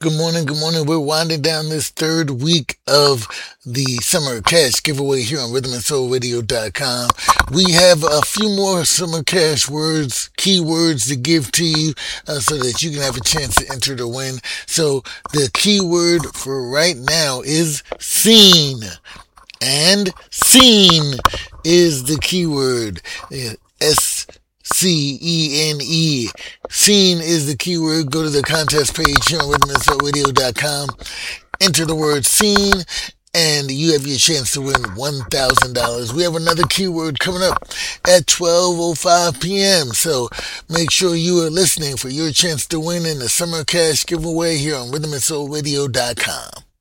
Good morning, good morning. We're winding down this third week of the summer cash giveaway here on rhythmandsoulradio.com. We have a few more summer cash words, keywords to give to you so that you can have a chance to enter to win. So the keyword for right now is seen. And seen is the keyword. SCENE. Seen is the keyword. Go to the contest page here on rhythmandsoulradio.com. Enter the word seen, and you have your chance to win $1,000. We have another keyword coming up at 12:05 p.m. So make sure you are listening for your chance to win in the summer cash giveaway here on rhythmandsoulradio.com.